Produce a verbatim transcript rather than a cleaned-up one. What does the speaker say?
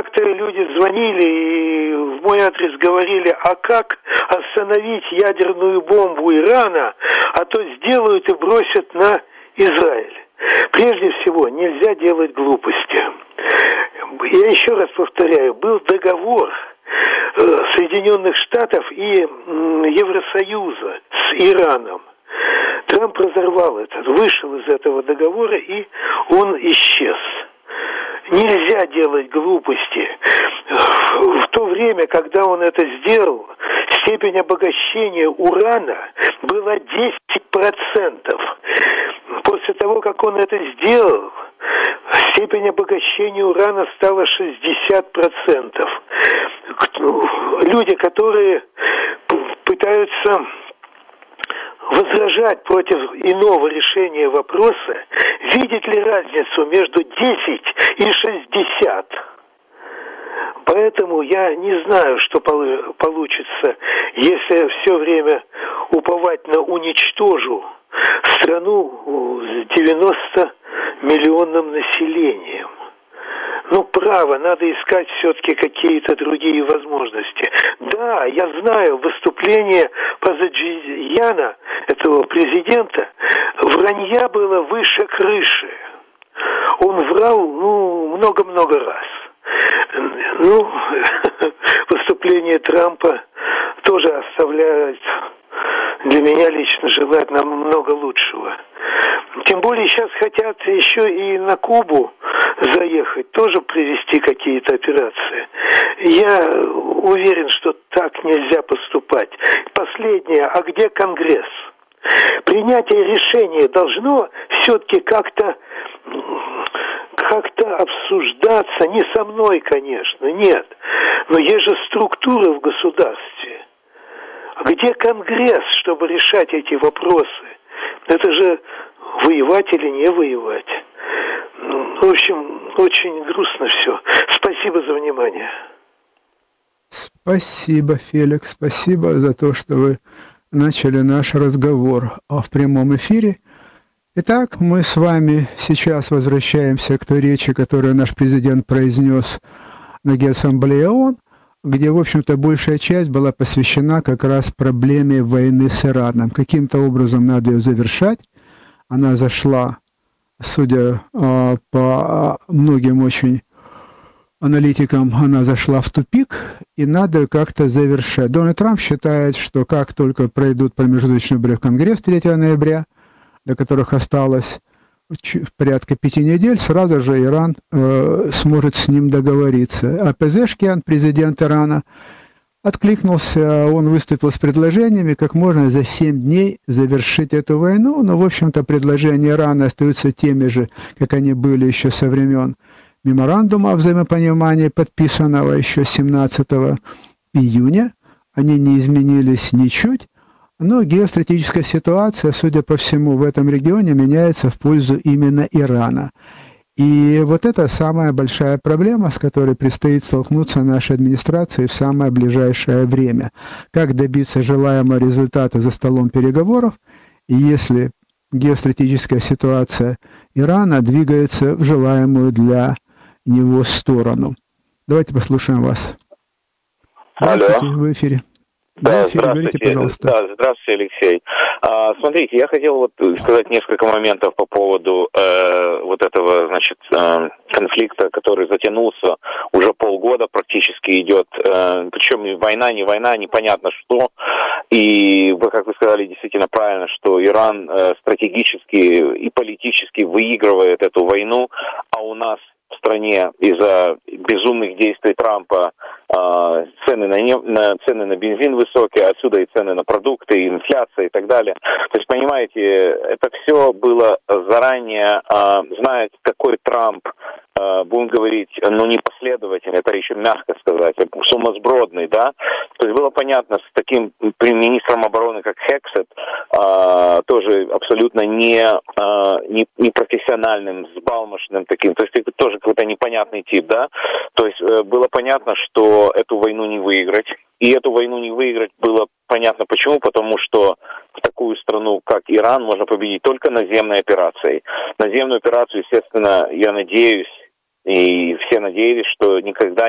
как-то люди звонили и в мой адрес говорили, а как остановить ядерную бомбу Ирана, а то сделают и бросят на Израиль. Прежде всего, нельзя делать глупости. Я еще раз повторяю, был договор Соединенных Штатов и Евросоюза с Ираном. Трамп разорвал это, вышел из этого договора, и он исчез. Нельзя делать глупости. В то время, когда он это сделал, степень обогащения урана была десять процентов. После того, как он это сделал, степень обогащения урана стала шестьдесят процентов. Люди, которые пытаются возражать против иного решения вопроса, видят ли разницу между десять и шестьдесят? Поэтому я не знаю, что получится, если все время уповать на уничтожу страну с девяносто миллионным населением. Ну, право, надо искать все-таки какие-то другие возможности. Да, я знаю, выступление Пазаджияна, этого президента, вранья было выше крыши. Он врал, ну, много-много раз. Ну, выступление Трампа тоже оставляет для меня лично желать намного лучшего. Тем более сейчас хотят еще и на Кубу заехать, тоже провести какие-то операции. Я уверен, что так нельзя поступать. Последнее, а где Конгресс? Принятие решения должно все-таки как-то как-то обсуждаться, не со мной, конечно, нет, но есть же структура в государстве. Где Конгресс, чтобы решать эти вопросы? Это же воевать или не воевать? В общем, очень грустно все. Спасибо за внимание. Спасибо, Феликс, спасибо за то, что вы начали наш разговор в прямом эфире. Итак, мы с вами сейчас возвращаемся к той речи, которую наш президент произнес на Генассамблее ООН, где, в общем-то, большая часть была посвящена как раз проблеме войны с Ираном. Каким-то образом надо ее завершать. Она зашла, судя э, по многим очень аналитикам, она зашла в тупик, и надо ее как-то завершать. Дональд Трамп считает, что как только пройдут промежуточные выборы в Конгресс третьего ноября, до которых осталось в порядка пяти недель, сразу же Иран э, сможет с ним договориться. А Пезешкиан, президент Ирана, откликнулся, он выступил с предложениями, как можно за семь дней завершить эту войну, но, в общем-то, предложения Ирана остаются теми же, как они были еще со времен меморандума о взаимопонимании, подписанного еще семнадцатого июня. Они не изменились ничуть. Но геостратегическая ситуация, судя по всему, в этом регионе меняется в пользу именно Ирана. И вот это самая большая проблема, с которой предстоит столкнуться нашей администрации в самое ближайшее время. Как добиться желаемого результата за столом переговоров, если геостратегическая ситуация Ирана двигается в желаемую для него сторону. Давайте послушаем вас. Здравствуйте, Алло. вы в эфире. Да, да, здравствуйте, пожалуйста. Да, здравствуйте, Алексей. А, смотрите, я хотел вот сказать несколько моментов по поводу э, вот этого, значит, э, конфликта, который затянулся уже полгода, практически идет. Э, причем война, не война, непонятно что. И вы, как вы сказали, действительно правильно, что Иран э, стратегически и политически выигрывает эту войну, а у нас в стране из-за безумных действий Трампа э, цены на, не, на цены на бензин высокие, отсюда и цены на продукты, и инфляция и так далее. То есть, понимаете, это все было заранее, э, зная, какой Трамп, э, будем говорить, ну, непоследовательный, это еще мягко сказать, сумасбродный, да. То есть было понятно, с таким министром обороны, как Хексет, э, тоже абсолютно не, э, не, не профессиональным, сбалмошным таким, то есть это тоже какой-то непонятный тип, да. То есть э, было понятно, что эту войну не выиграть. И эту войну не выиграть было понятно почему, потому что в такую страну, как Иран, можно победить только наземной операцией. Наземную операцию, естественно, я надеюсь, и все надеялись, что никогда